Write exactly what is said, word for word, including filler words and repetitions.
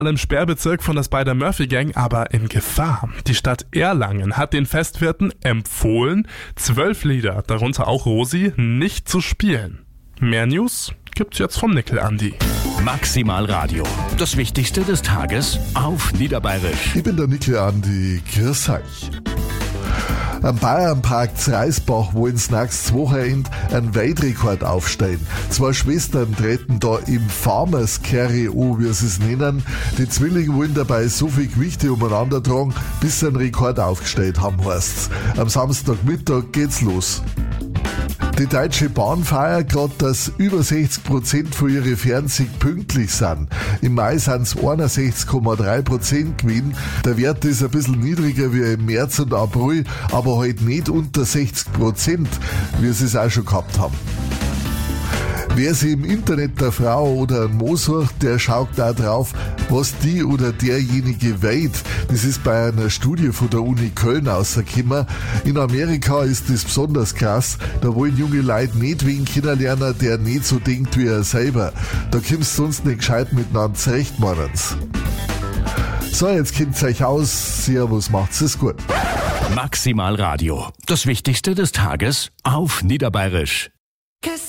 im Sperrbezirk von der Spider-Murphy-Gang aber in Gefahr. Die Stadt Erlangen hat den Festwirten empfohlen, zwölf Lieder, darunter auch Rosi, nicht zu spielen. Mehr News gibt's jetzt vom Nickel Andi. Maximal Radio. Das Wichtigste des Tages auf Niederbayerisch. Ich bin der Nickel Andi. Grüß euch. Am Bayernpark Zreisbach wollen sie nächstes Wochenende einen Weltrekord aufstellen. Zwei Schwestern treten da im Farmers Carry an, wie sie es nennen. Die Zwillinge wollen dabei so viel Gewichte umeinander tragen, bis sie einen Rekord aufgestellt haben, heißt's. Am Samstagmittag geht's los. Die Deutsche Bahn feiert gerade, dass über sechzig Prozent von ihren Fernzügen pünktlich sind. Im Mai sind es einundsechzig Komma drei Prozent gewesen. Der Wert ist ein bisschen niedriger wie im März und April, aber halt nicht unter sechzig Prozent, wie sie es auch schon gehabt haben. Wer sich im Internet der Frau oder einen Mann sucht, der schaut da drauf, was die oder derjenige weht. Das ist bei einer Studie von der Uni Köln rausgekommen. In Amerika ist das besonders krass. Da wollen junge Leute nicht wen kennenlernen, der nicht so denkt wie er selber. Da kommst du sonst nicht gescheit miteinander zurecht, meinen's. So, jetzt kennt's euch aus. Servus, macht's es gut. Maximal Radio. Das Wichtigste des Tages auf Niederbayerisch.